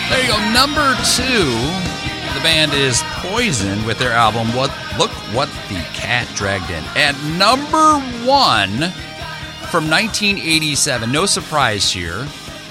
There you go. Number 2, the band is Poison with their album Look What the Cat Dragged In. At number 1 from 1987, no surprise here,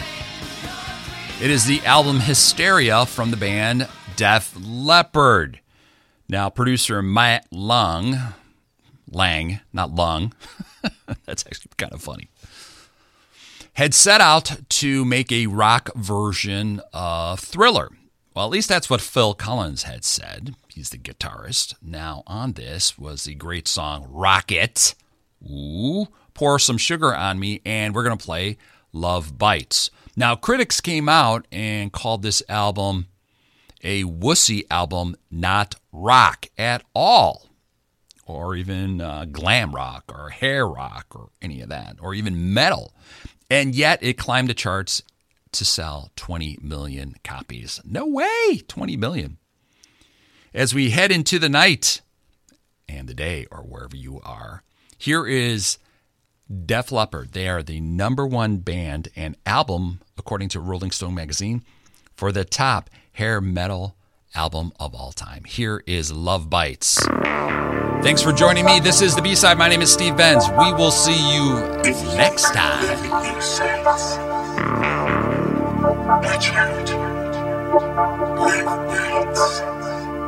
it is the album Hysteria from the band Def Leppard. Now, producer Matt Lang, not Lung, that's actually kind of funny, had set out to make a rock version of Thriller. Well, at least that's what Phil Collins had said. He's the guitarist. Now, on this was the great song Rocket, Pour Some Sugar on Me, and we're going to play Love Bites. Now, critics came out and called this album a wussy album, not rock at all, or even glam rock or hair rock or any of that, or even metal. And yet it climbed the charts to sell 20 million copies. No way, 20 million. As we head into the night and the day, or wherever you are, here is Def Leppard. They are the number 1 band and album, according to Rolling Stone magazine, for the top hair metal album of all time. Here is Love Bites. Thanks for joining me. This is The B-Side. My name is Steve Benz. We will see you next time. Watch out. Love Bites.